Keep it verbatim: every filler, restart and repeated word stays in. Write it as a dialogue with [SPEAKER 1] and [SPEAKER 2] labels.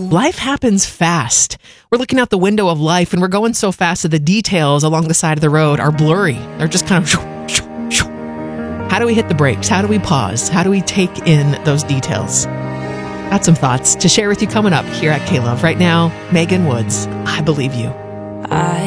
[SPEAKER 1] Life happens fast. We're looking out the window of life and we're going so fast that the details along the side of the road are blurry. They're just kind of... How do we hit the brakes? How do we pause? How do we take in those details? Got some thoughts to share with you coming up here at K-Love. Right now, Megan Woods, I Believe You.
[SPEAKER 2] I